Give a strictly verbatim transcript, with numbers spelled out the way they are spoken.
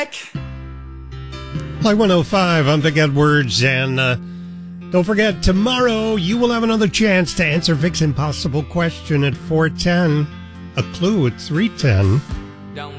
Like one oh five, I'm Vic Edwards, and uh, don't forget, tomorrow you will have another chance to answer Vic's impossible question at four ten, a clue at three ten.